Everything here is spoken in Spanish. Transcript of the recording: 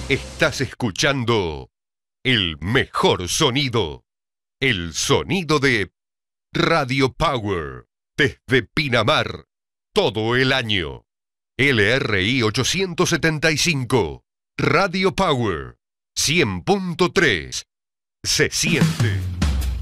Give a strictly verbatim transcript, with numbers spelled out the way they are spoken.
Estás escuchando el mejor sonido, el sonido de Radio Power, desde Pinamar, todo el año. L R I ochocientos setenta y cinco, Radio Power, cien punto tres. Se siente.